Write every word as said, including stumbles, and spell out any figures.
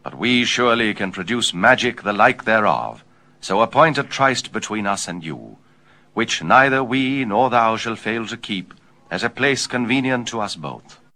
But we surely can produce magic the like thereof. So appoint a tryst between us and you, which neither we nor thou shall fail to keep, as a place convenient to us both.